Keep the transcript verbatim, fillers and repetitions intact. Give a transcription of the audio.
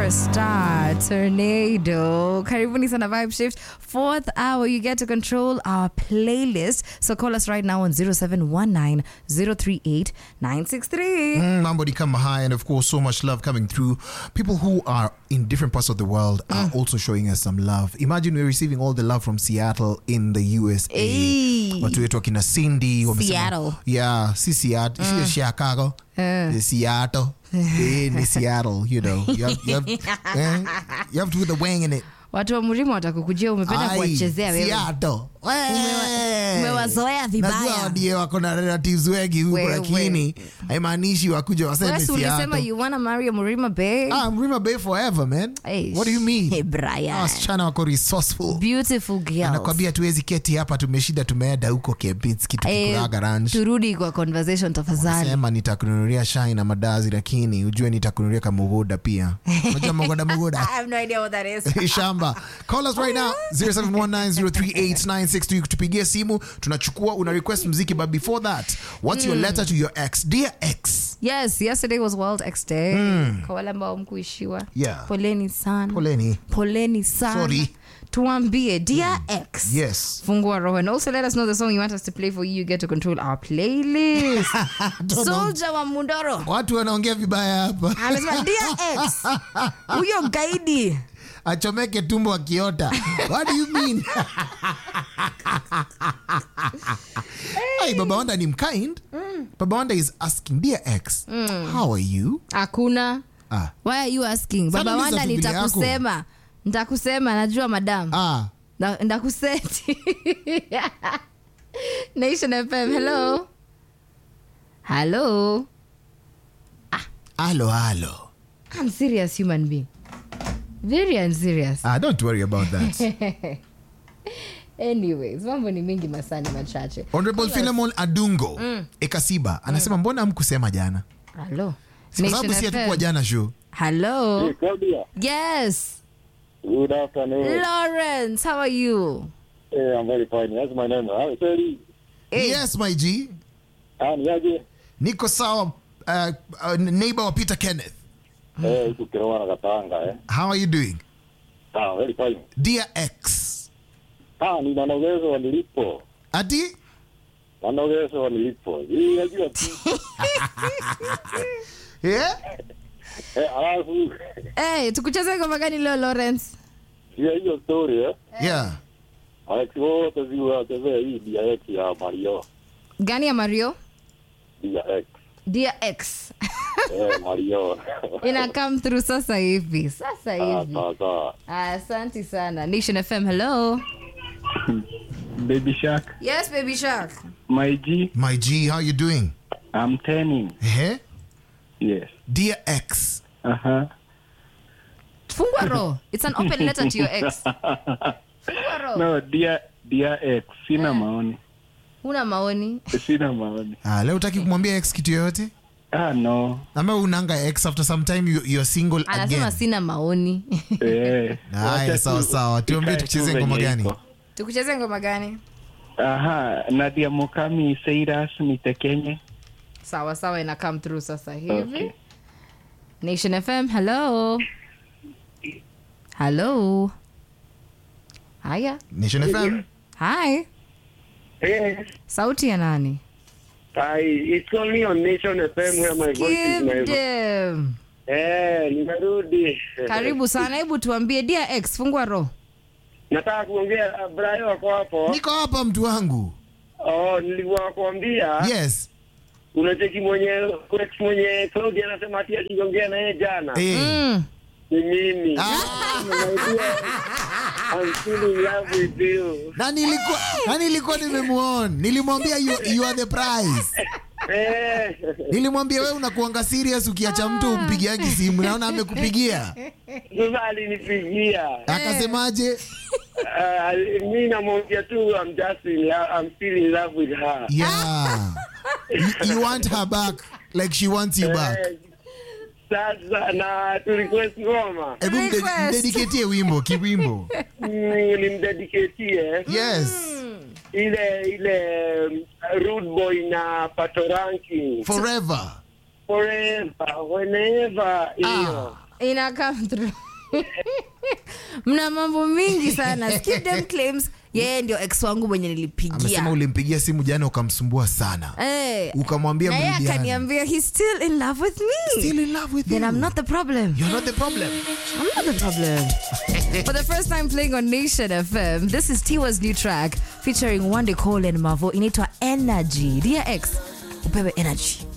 Superstar Tornado. Karibuni sana Vibe Shift. Fourth hour, you get to control our playlist. So call us right now on zero seven one nine, zero three eight, nine six three. Mm, Mambo di kama high, and of course, so much love coming through. People who are in different parts of the world mm. are also showing us some love. Imagine we're receiving all the love from Seattle in the U S A. Hey. Watu wetu wakina Cindy. Seattle. Yeah, si Seattle. Mm. Si Chicago. Uh. The Seattle. In the Seattle, you know. You have, you have, eh, you have to put the wang in it. Watu wa Murima watakukujia umependa kuwachezea wewe. Seattle. Umewazoea vibaya. Najua ndiye wako na relatives wengi huko, lakini haimaanishi wakuja waseme Seattle. Wewe ulisema you wanna marry a Murima Bay? Ah, Murima Bay forever, man. Hey, what do you mean? Hey, Brian. Ah, wasichana wako resourceful. Beautiful girls. Anakwambia tuwezi keti hapa, tumeshida tumeenda huko Kempinski tukikulaga ranch. Turudi kwa conversation tafadhali. Sema nitakununulia shai na madazi, lakini ujue nitakununulia kama mugoda pia. Unajua mugoda mugoda? I have no idea what that is. Shamba. Call us right now zero seven one nine, zero three eight, nine six two. Tupigie simu, tunachukua una request muziki, but before that, what's mm. your letter to your ex? Dear ex. Yes, yesterday was World Ex Day. Mm. Kwa wale ambao mkuishiwa. Yeah. Poleni sana. Poleni. Poleni sana. Sorry. Tuambie, dear mm. ex. Yes. Fungua roho. And also let us know the song you want us to play for you. You get to control our playlist. Soldier wa Mundoro. Watu wanaongea vibaya hapa. Anasema, dear ex. Huyo gaidi. Achomeke tumbo akiota. What do you mean? Hey, Baba Wanda ni mkind. Mm. Baba Wanda is asking, dear ex, mm. how are you? Hakuna. Ah. Why are you asking? Baba Wanda nitakusema. Nitakusema, najua madam. Ah. Ndakuseti. Nation F M, hello. Hello. Ah. Hello, hello. I'm serious human being. Very unserious. Ah, don't worry about that. Anyways, mambo ni mingi masani machache. Honorable Philemon Adungo mm. Ekasiba anasema mm. mbona hamkusema jana? Hello. Kwa sababu si atakuwa jana show. Hello. Hey, Claudia. Yes. Good afternoon. Lawrence, how are you? Hey, I'm very fine. That's my name. How is it? Hey. Yes, my G. And yaje? Niko sawa, uh, uh, neighbor wa Peter Kenneth. Eh, tukiwa na Katanga eh. How are you doing? Ah, very fine. Dear ex. Ah, ni nanogezo wa nilipo. Ati? Nanogezo wa nilipo. Hii najua tu. Yeah? Eh, alafu. Eh, tukucheze ngoma gani leo Lawrence? Hiyo hiyo story eh. Yeah. Alex wote ziwa tazea hii dia X ya Mario. Gani ya Mario? Dia X. Dear ex. Eh, Mario. Ina come through sasa hivi. Sasa hivi. Ah, sawa. Asante sana. Nation F M, hello. Baby Shark. Yes, Baby Shark. My G. My G, how you doing? I'm turning. Eh? Yes. Dear ex. Uh-huh. Fungua roho. It's an open letter to your ex. Fungua roho. No, dear dear ex. Sina maoni. Una maoni? Sina maoni. Ah, leo utaki kumwambia ex kitu yoyote? Ah, no. Ama unanga ex after some time you, you're single again. Anasema sina maoni. Eh. Haya, sawa sawa. Tuambie tukucheze ngoma gani? Tukucheze ngoma gani? Aha, Nadia Mukami Seiras Nitekenye. Sawa sawa, ina come through sasa hivi. Okay. Nation F M, hello. Hello. Haya. Nation F M. Hi. Yes. Sauti ya nani? Hi, it's only on Nation F M where my voice is my voice. Eh, nimerudi. Karibu sana, hebu tuambie dear ex, fungua roho. Nataka kuongea Brian wako hapo. Niko hapa mtu wangu. Oh, nilikuwa kuambia. Yes. Unacheki mwenye ex mwenye Claudia anasema ati aliongea na yeye jana. Hey. Mm. Ni mimi. Ah. I'm still in love with you. Na nilikuwa na nilikuwa nimemuona. Nilimwambia you, you are the prize. Eh. Nilimwambia wewe unakuanga serious ukiacha mtu umpigiaje simu, naona amekupigia. Sasa alinipigia. Akasemaje? Uh, mimi namwambia tu I'm just in love, I'm still in love with her. Yeah. you, you want her back like she wants you back. Sasa na tu request ngoma. Hebu mdedicate wimbo, kiwimbo. Nimdedicate. Yes. Ile ile um, Rude Boy na Pato Ranking. Forever. Forever, whenever, iyo. ina come through. Mna mambo mingi sana. Skip them claims. Yeye ndio ex wangu mwenye nilipigia. Amesema ulimpigia simu jana ukamsumbua sana. Eh. Ukamwambia mrudiane. Na yeye akaniambia he's still in love with me. Still in love with Then you. I'm not the problem. You're not the problem. I'm not the problem. For the first time playing on Nation F M, this is Tiwa's new track featuring Wande Cole and Mavo. Inaitwa Energy. Dear X, upewe energy.